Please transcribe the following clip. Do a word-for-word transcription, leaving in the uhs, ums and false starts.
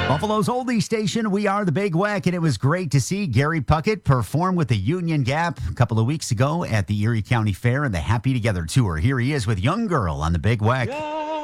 Buffalo's oldie station, we are the Big Weck, and it was great to see Gary Puckett perform with the Union Gap a couple of weeks ago at the Erie County Fair and the Happy Together Tour. Here he is with Young Girl on the Big Weck.